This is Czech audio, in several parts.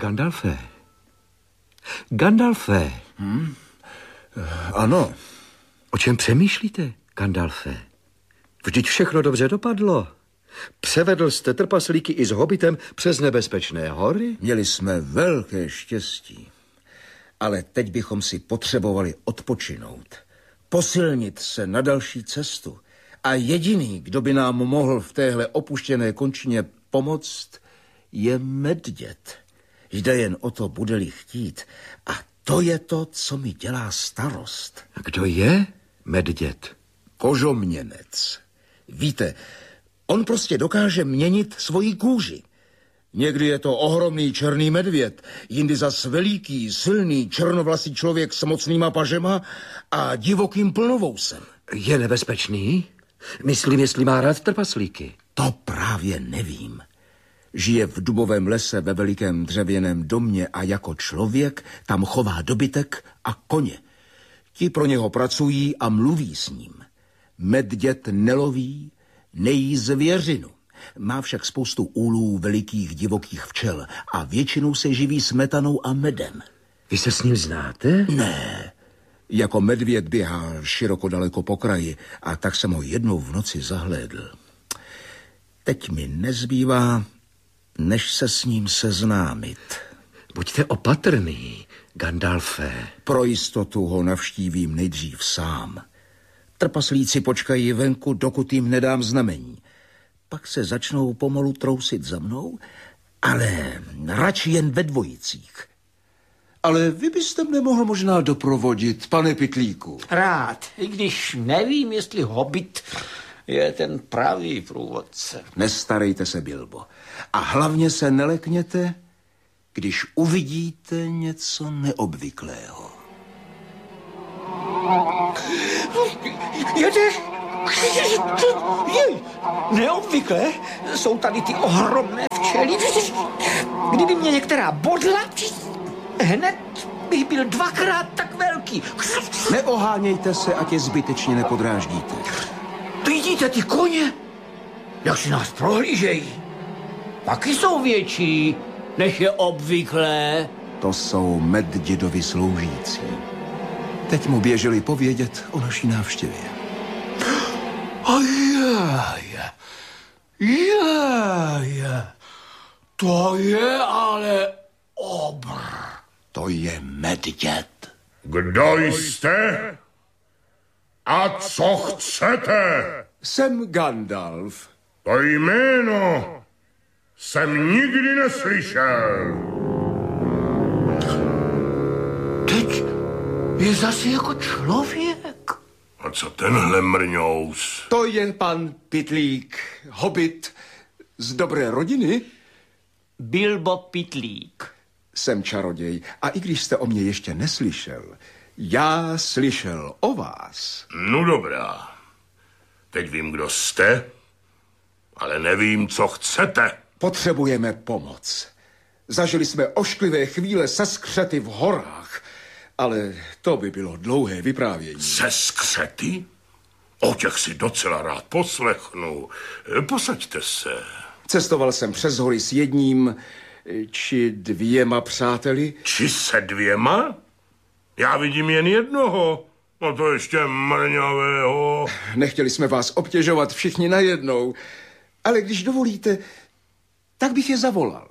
Gandalfe. Gandalfe. Ano. O čem přemýšlíte, Gandalfe? Vždyť všechno dobře dopadlo. Převedl jste trpaslíky i s hobitem přes nebezpečné hory? Měli jsme velké štěstí. Ale teď bychom si potřebovali odpočinout. Posilnit se na další cestu. A jediný, kdo by nám mohl v téhle opuštěné končině pomoct, je medvěd. Jde jen o to, bude-li chtít. A to je to, co mi dělá starost. A kdo je medvěd? Kožoměnec. Víte, on prostě dokáže měnit svoji kůži. Někdy je to ohromný černý medvěd, jindy zas veliký, silný, černovlasý člověk s mocnýma pažema a divokým plnovousem. Je nebezpečný? Myslím, jestli má rád trpaslíky. To právě nevím. Žije v dubovém lese ve velikém dřevěném domě a jako člověk tam chová dobytek a koně. Ti pro něho pracují a mluví s ním. Medvěd neloví, nejí zvěřinu. Má však spoustu úlů velikých divokých včel a většinou se živí smetanou a medem. Vy se s ním znáte? Ne. Jako medvěd běhá široko daleko po kraji a tak jsem ho jednou v noci zahlédl. Teď mi nezbývá, než se s ním seznámit. Buďte opatrný, Gandalfe. Pro jistotu ho navštívím nejdřív sám. Trpaslíci počkají venku, dokud jim nedám znamení. Pak se začnou pomalu trousit za mnou, ale radši jen ve dvojicích. Ale vy byste mne mohl možná doprovodit, pane Pytlíku. Rád, i když nevím, jestli hobit je ten pravý průvodce. Nestarejte se, Bilbo. A hlavně se nelekněte, když uvidíte něco neobvyklého. Jedeš? Jej, neobvyklé jsou tady ty ohromné včely. Kdyby mě některá bodla, hned bych byl dvakrát tak velký. Neohánějte se, ať je zbytečně nepodráždíte. Vidíte ty koně? Jak si nás prohlížejí. Taky jsou větší, než je obvyklé. To jsou medvědovi sloužící. Teď mu běželi povědět o naší návštěvě. To je ale obr. To je medvěd. Kdo jste? A co chcete? Jsem Gandalf. To jméno jsem nikdy neslyšel. Teď je zase jako člověk. A co tenhle mrňous? To je pan Pytlík, hobit z dobré rodiny. Bilbo Pytlík. Jsem čaroděj a i když jste o mě ještě neslyšel, já slyšel o vás. No dobrá. Teď vím, kdo jste, ale nevím, co chcete. Potřebujeme pomoc. Zažili jsme ošklivé chvíle se skřety v horách, ale to by bylo dlouhé vyprávění. Se skřety? O těch si docela rád poslechnu. Posaďte se. Cestoval jsem přes hory s jedním či dvěma přáteli. Či se dvěma? Já vidím jen jednoho. A to ještě mrňavého. Nechtěli jsme vás obtěžovat všichni najednou, ale když dovolíte, tak bych je zavolal.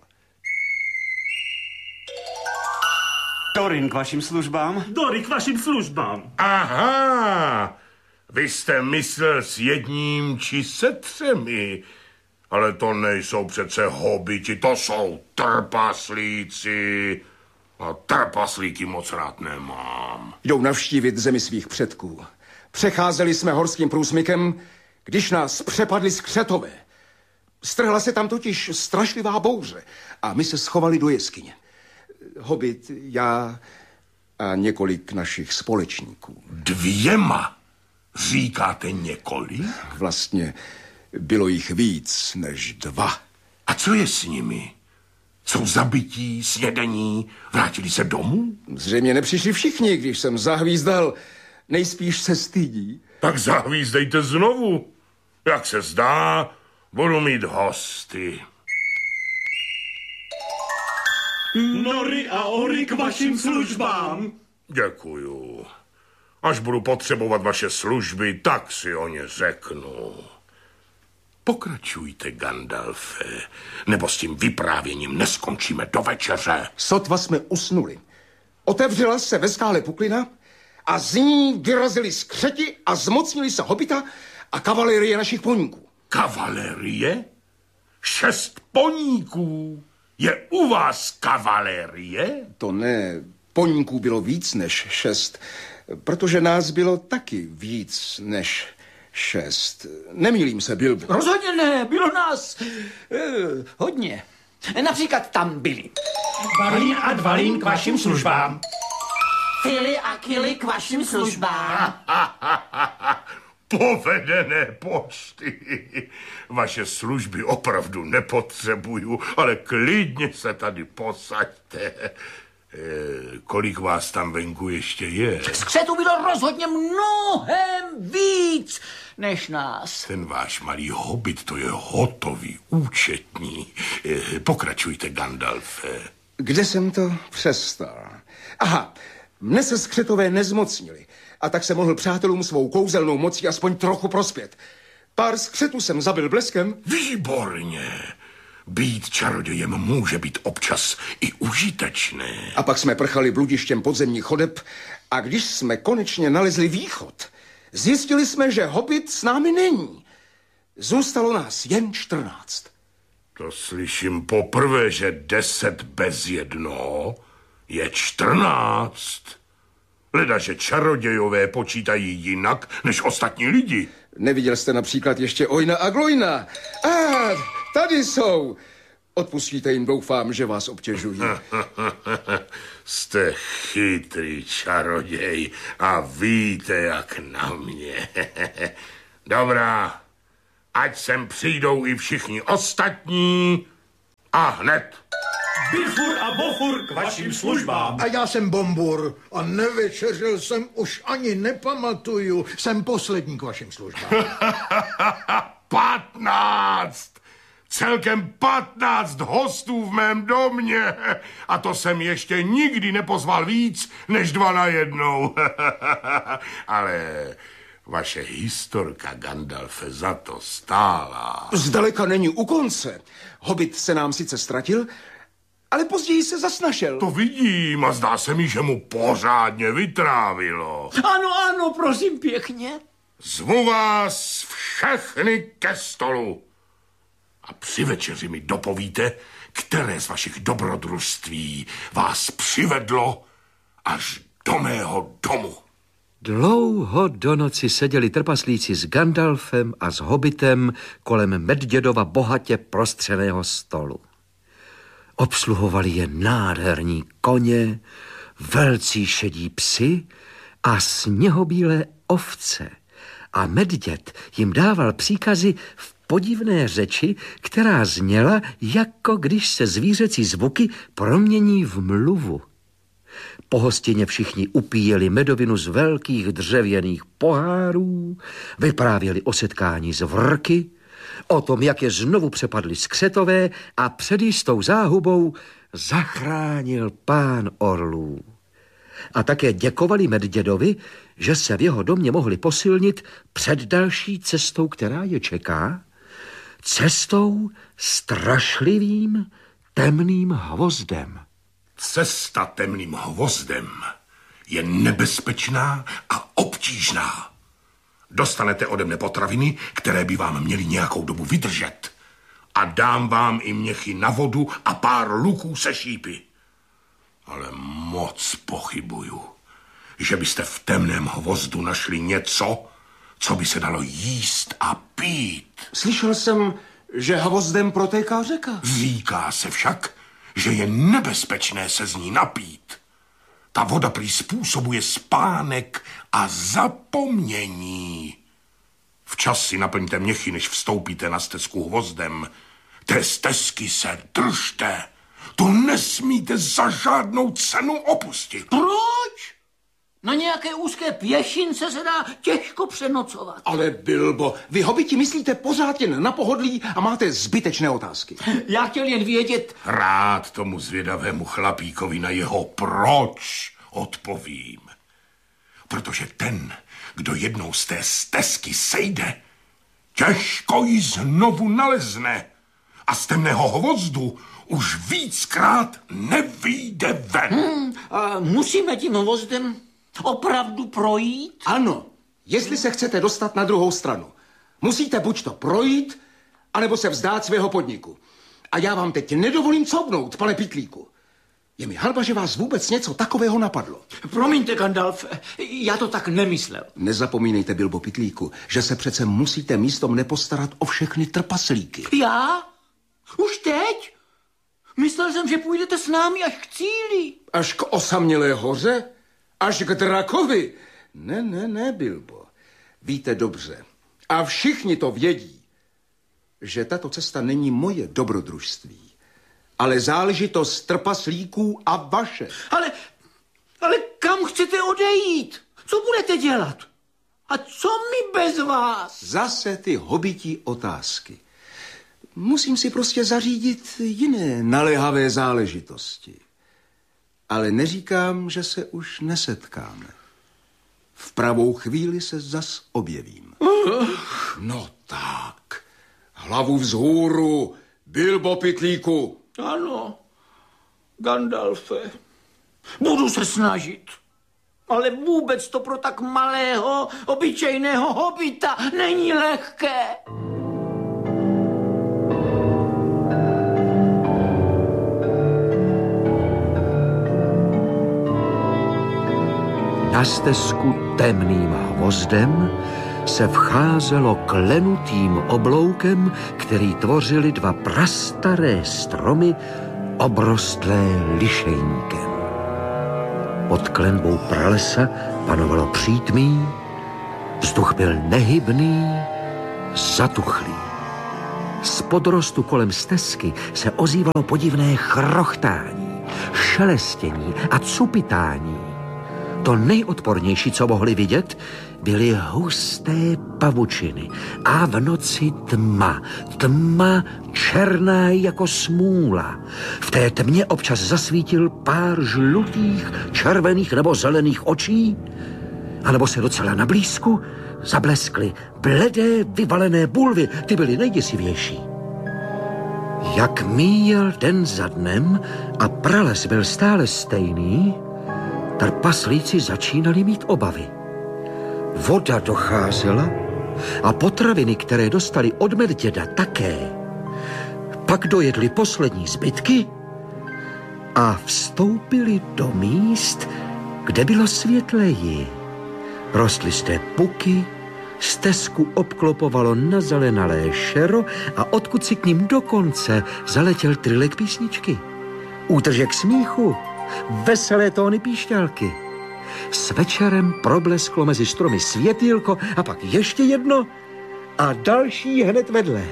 Dorin k vašim službám. Dory k vašim službám. Aha, vy jste myslel s jedním či se třemi. Ale to nejsou přece hobiti, to jsou trpaslíci. A trpaslíky moc rád nemám. Jdou navštívit zemi svých předků. Přecházeli jsme horským průsmykem, když nás přepadli skřetové. Strhla se tam totiž strašlivá bouře a my se schovali do jeskyně. Hobit, já a několik našich společníků. Dvěma? Říkáte několik? Vlastně bylo jich víc než dva. A co je s nimi? Jsou zabití, snědení, vrátili se domů? Zřejmě nepřišli všichni, když jsem zahvízdal. Nejspíš se stydí. Tak zahvízdejte znovu. Jak se zdá, budu mít hosty. Nory a ory k vašim službám. Děkuju. Až budu potřebovat vaše služby, tak si o ně řeknu. Pokračujte, Gandalfe, nebo s tím vyprávěním neskončíme do večeře. Sotva jsme usnuli. Otevřela se ve skále puklina a z ní vyrazili skřeti a zmocnili se hobita a kavalerie našich poníků. Kavalerie? 6 poníků? Je u vás kavalerie? To ne, poníků bylo víc než 6, protože nás bylo taky víc než 6. Nemýlím se, Bilbo. Rozhodně ne, bylo nás hodně. Například tam byli Balín a Dvalín k vašim službám. Fili a Kili k vašim službám. Povedené pošty. Vaše služby opravdu nepotřebuju, ale klidně se tady posaďte. Kolik vás tam venku ještě je? Skřetů bylo rozhodně mnohem víc než nás. Ten váš malý hobit, to je hotový účetní. Pokračujte, Gandalfe. Kde jsem to přestal? Aha, mne se skřetové nezmocnili a tak jsem mohl přátelům svou kouzelnou mocí aspoň trochu prospět. Pár skřetů jsem zabil bleskem. Výborně. Být čarodějem může být občas i užitečné. A pak jsme prchali bludištěm podzemních chodeb a když jsme konečně nalezli východ, zjistili jsme, že hobit s námi není. Zůstalo nás jen 14. To slyším poprvé, že 10 bez jednoho je 14. Leda, že čarodějové počítají jinak než ostatní lidi. Neviděl jste například ještě Ojna a Glojna? Tady jsou. Odpustíte jim, doufám, že vás obtěžují. Jste chytrý čaroděj a víte, jak na mě. Dobrá, ať sem přijdou i všichni ostatní a hned. Bifur a Bofur k vašim službám. A já jsem Bombur a nevečeřil jsem už ani nepamatuju. Jsem poslední k vašim službám. 15! Celkem 15 hostů v mém domě. A to jsem ještě nikdy nepozval víc než 2 najednou. Ale vaše historka, Gandalfe, za to stála. Zdaleka není u konce. Hobit se nám sice ztratil, ale později se zas našel. To vidím a zdá se mi, že mu pořádně vytrávilo. Ano, prosím pěkně. Zvu vás všechny ke stolu. A při večeři mi dopovíte, které z vašich dobrodružství vás přivedlo až do mého domu. Dlouho do noci seděli trpaslíci s Gandalfem a s hobitem kolem Medvědova bohatě prostřeného stolu. Obsluhovali je nádherní koně, velcí šedí psi a sněhobílé ovce. A Medvěd jim dával příkazy v podivné řeči, která zněla, jako když se zvířecí zvuky promění v mluvu. Po hostině všichni upíjeli medovinu z velkých dřevěných pohárů, vyprávěli o setkání s vrky, o tom, jak je znovu přepadli skřetové a před jistou záhubou zachránil pán orlů. A také děkovali Medvědovi, že se v jeho domě mohli posilnit před další cestou, která je čeká, cestou strašlivým temným hvozdem. Cesta temným hvozdem je nebezpečná a obtížná. Dostanete ode mne potraviny, které by vám měly nějakou dobu vydržet. A dám vám i měchy na vodu a pár luků se šípy. Ale moc pochybuju, že byste v temném hvozdu našli něco, co by se dalo jíst a pít. Slyšel jsem, že hvozdem protéká řeka. Říká se však, že je nebezpečné se z ní napít. Ta voda prý způsobuje spánek a zapomnění. Včas si naplňte měchy, než vstoupíte na stezku hvozdem. Té stezky se držte. To nesmíte za žádnou cenu opustit. Proč? Na nějaké úzké pěšince se dá těžko přenocovat. Ale Bilbo, vy hobiti myslíte pořád jen na pohodlí a máte zbytečné otázky. Já chtěl jen vědět... Rád tomu zvědavému chlapíkovi na jeho proč odpovím. Protože ten, kdo jednou z té stezky sejde, těžko ji znovu nalezne a z temného hvozdu už víckrát nevyjde ven. A musíme tím hvozdem opravdu projít? Ano, jestli se chcete dostat na druhou stranu. Musíte buď to projít, anebo se vzdát svého podniku. A já vám teď nedovolím couvnout, pane Pytlíku. Je mi hanba, že vás vůbec něco takového napadlo. Promiňte, Gandalf, já to tak nemyslel. Nezapomínejte, Bilbo Pytlíku, že se přece musíte místo mne postarat o všechny trpaslíky. Já? Už teď? Myslel jsem, že půjdete s námi až k cíli. Až k osamělé hoře? Až k drakovi? Ne, Bilbo. Víte dobře. A všichni to vědí, že tato cesta není moje dobrodružství, ale záležitost trpaslíků a vaše. Ale kam chcete odejít? Co budete dělat? A co my bez vás? Zase ty hobití otázky. Musím si prostě zařídit jiné naléhavé záležitosti. Ale neříkám, že se už nesetkáme. V pravou chvíli se zas objevím. No tak, hlavu vzhůru, Bilbo Pytlíku. Ano, Gandalfe, budu se snažit. Ale vůbec to pro tak malého, obyčejného hobita není lehké. Na stezku temným hvozdem se vcházelo klenutým obloukem, který tvořili dva prastaré stromy obrostlé lišejníkem. Pod klenbou pralesa panovalo přítmí, vzduch byl nehybný, zatuchlý. Z podrostu kolem stezky se ozývalo podivné chrochtání, šelestění a cupitání. To nejodpornější, co mohli vidět, byly husté pavučiny a v noci tma černá jako smůla. V té tmě občas zasvítil pár žlutých, červených nebo zelených očí, anebo se docela na blízku zableskly bledé, vyvalené bulvy, ty byly nejděsivější. Jak míjel den za dnem a prales byl stále stejný, trpaslíci začínali mít obavy. Voda docházela a potraviny, které dostali od medvěda, také. Pak dojedli poslední zbytky a vstoupili do míst, kde bylo světleji. Rostly zde puky, stezku obklopovalo nazelenalé šero a odkud si k ním dokonce zaletěl trylek písničky. Útržek smíchu, veselé tóny píšťalky. S večerem problesklo mezi stromy světýlko a pak ještě jedno a další hned vedle.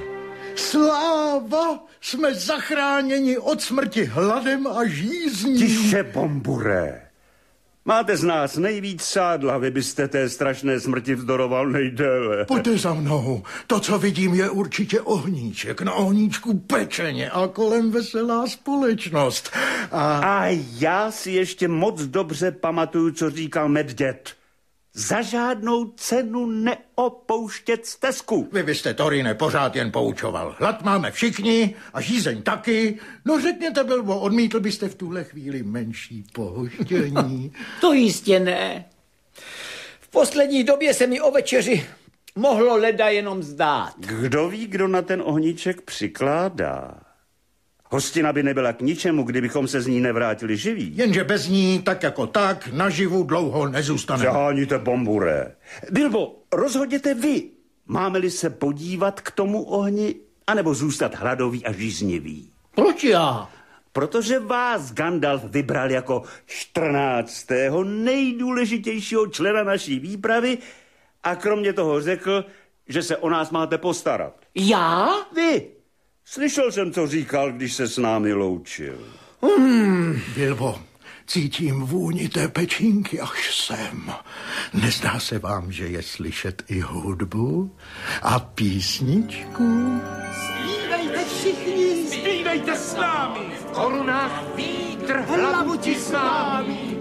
Sláva! Jsme zachráněni od smrti hladem a žízní. Tiše, Bombure. Máte z nás nejvíc sádla, vy byste té strašné smrti vzdoroval nejdéle. Pojďte za mnou. To, co vidím, je určitě ohníček. Na ohníčku pečeně a kolem veselá společnost. A já si ještě moc dobře pamatuju, co říkal medvěd. Za žádnou cenu neopouštět stezku. Vy byste, Torine, pořád jen poučoval. Hlad máme všichni a žízeň taky. No řekněte, Bilbo, odmítl byste v tuhle chvíli menší pohoštění? To jistě ne. V poslední době se mi o večeři mohlo leda jenom zdát. Kdo ví, kdo na ten ohníček přikládá? Hostina by nebyla k ničemu, kdybychom se z ní nevrátili živí. Jenže bez ní, tak jako tak, naživu dlouho nezůstaneme. Přeháníte, Bombure. Bilbo, rozhodněte vy. Máme-li se podívat k tomu ohni, anebo zůstat hladový a žíznivý? Proč já? Protože vás Gandalf vybral jako 14. nejdůležitějšího člena naší výpravy a kromě toho řekl, že se o nás máte postarat. Já? Vy. Slyšel jsem, co říkal, když se s námi loučil. Bilbo, Cítím vůni té pečínky až sem. Nezdá se vám, že je slyšet i hudbu a písničku? Zpívejte všichni, Zpívejte s námi! v korunách vítr hlavu ti známý.